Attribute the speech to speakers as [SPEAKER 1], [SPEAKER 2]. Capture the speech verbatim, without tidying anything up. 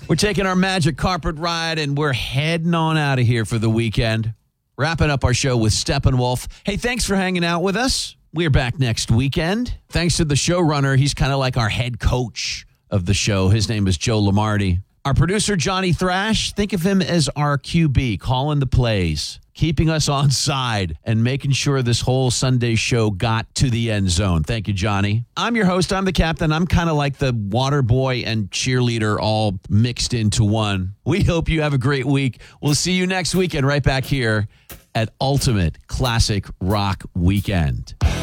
[SPEAKER 1] We're taking our magic carpet ride, and we're heading on out of here for the weekend. Wrapping up our show with Steppenwolf. Hey, thanks for hanging out with us. We're back next weekend. Thanks to the showrunner. He's kind of like our head coach of the show. His name is Joe Lamardi. Our producer, Johnny Thrash, think of him as our Q B, calling the plays, keeping us on side, and making sure this whole Sunday show got to the end zone. Thank you, Johnny. I'm your host. I'm the captain. I'm kind of like the water boy and cheerleader all mixed into one. We hope you have a great week. We'll see you next weekend right back here at Ultimate Classic Rock Weekend.